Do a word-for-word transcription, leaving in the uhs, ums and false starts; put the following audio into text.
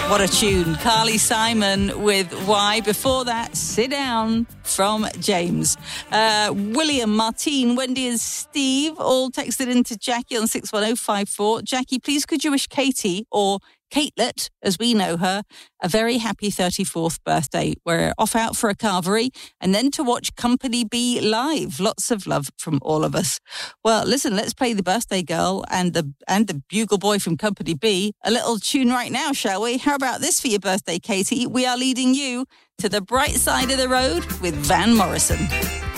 What a tune. Carly Simon with Why. Before that, Sit Down from James. Uh, William, Martine, Wendy and Steve all texted into Jackie on six one oh five four. Jackie, please could you wish Katie, or Catelet, as we know her, a very happy thirty-fourth birthday. We're off out for a carvery and then to watch Company B live. Lots of love from all of us. Well, listen, let's play the birthday girl and the and the bugle boy from Company B a little tune right now, shall we? How about this for your birthday, Katie? We are leading you to the bright side of the road with Van Morrison.